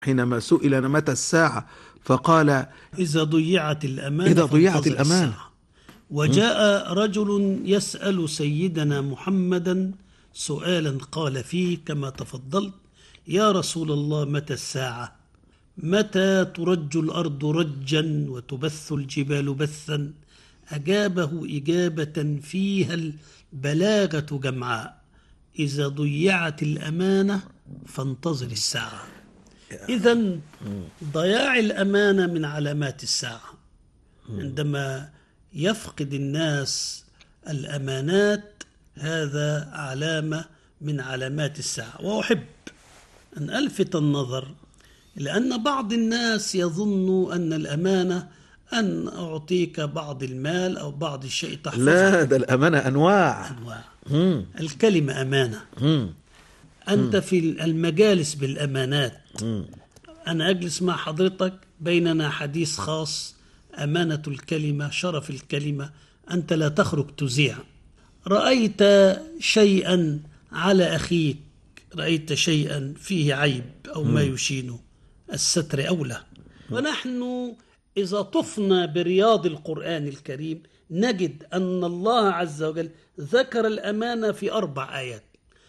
حينما سئل متى الساعة فقال إذا ضيعت الأمانة إذا ضيعت فانتظر الأمانة. الساعة. وجاء رجل يسأل سيدنا محمدا سؤالا قال فيه كما تفضلت: يا رسول الله، متى الساعة؟ متى ترج الأرض رجا وتبث الجبال بثا؟ أجابه إجابة فيها البلاغة جمعاء: إذا ضيعت الأمانة فانتظر الساعة. إذن ضياع الأمانة من علامات الساعة. عندما يفقد الناس الأمانات هذا علامة من علامات الساعة. وأحب أن ألفت النظر لأن بعض الناس يظن أن الأمانة أن أعطيك بعض المال أو بعض الشيء تحفظه. لا، ده الأمانة أنواع. الكلمة أمانة. أنت في المجالس بالأمانات. أنا أجلس مع حضرتك، بيننا حديث خاص، أمانة الكلمة، شرف الكلمة، أنت لا تخرج تذيع. رأيت شيئا على أخيك، رأيت شيئا فيه عيب أو ما يشينه، الستر أولى. ونحن إذا طفنا برياض القرآن الكريم نجد أن الله عز وجل ذكر الأمانة في 4 آيات.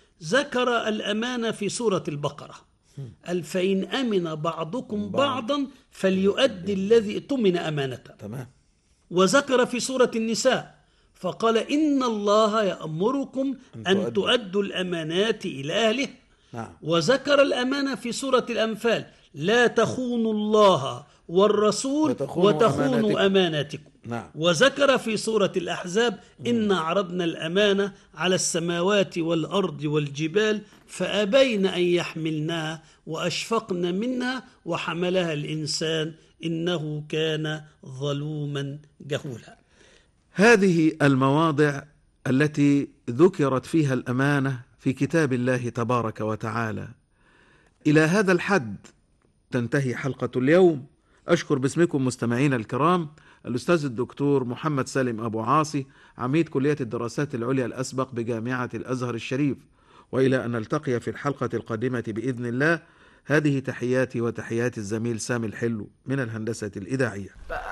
ذكر الأمانة في سورة البقرة: فإن أمن بعضكم بعضا فليؤدي الذي اؤتمن أمانته. تمام. وذكر في سورة النساء فقال: إن الله يأمركم أن تؤدوا الأمانات إلى أهله. وذكر الأمانة في سورة الأنفال: لا تخونوا الله والرسول وتخونوا أماناتكم. وذكر في سورة الأحزاب: إنا عرضنا الأمانة على السماوات والأرض والجبال فأبين أن يحملنها وأشفقن منها وحملها الإنسان إنه كان ظلوما جهولا. هذه المواضع التي ذكرت فيها الأمانة في كتاب الله تبارك وتعالى. إلى هذا الحد تنتهي حلقة اليوم. أشكر باسمكم مستمعين الكرام الأستاذ الدكتور محمد سالم أبو عاصي، عميد كلية الدراسات العليا الأسبق بجامعة الأزهر الشريف. وإلى أن نلتقي في الحلقة القادمة بإذن الله، هذه تحياتي وتحيات الزميل سامي الحلو من الهندسة الإذاعية.